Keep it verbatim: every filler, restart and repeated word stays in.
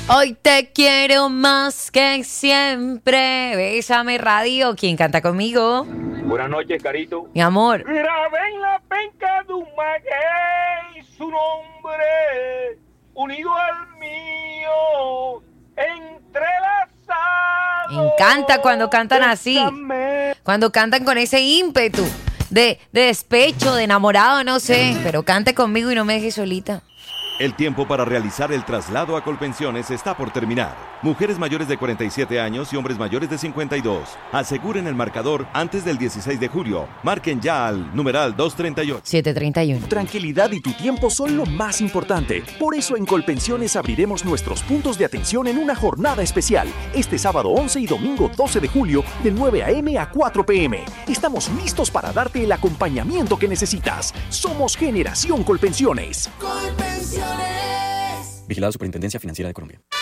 Hoy te quiero más que siempre. Bésame radio. ¿Quién canta conmigo? Buenas noches, Carito. Mi amor. Grabé en la penca de un maguey su nombre, unido al mío, entrelazado. Me encanta cuando cantan así. Bésame. Cuando cantan con ese ímpetu de, de despecho, de enamorado, no sé. Pero cante conmigo y no me deje solita. El tiempo para realizar el traslado a Colpensiones está por terminar. Mujeres mayores de cuarenta y siete años y hombres mayores de cincuenta y dos. Aseguren el marcador antes del dieciséis de julio. Marquen ya al numeral doscientos treinta y ocho. siete treinta y uno. Tranquilidad y tu tiempo son lo más importante. Por eso en Colpensiones abriremos nuestros puntos de atención en una jornada especial. Este sábado once y domingo doce de julio de nueve a eme a cuatro pe eme. Estamos listos para darte el acompañamiento que necesitas. Somos Generación Colpensiones. Colpensiones. Vigilado Superintendencia Financiera de Colombia.